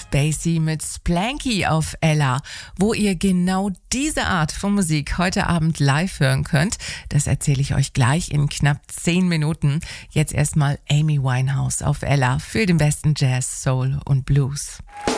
Basie mit Splanky auf Ella. Wo ihr genau diese Art von Musik heute Abend live hören könnt, das erzähle ich euch gleich in knapp 10 Minuten. Jetzt erstmal Amy Winehouse auf Ella für den besten Jazz, Soul und Blues.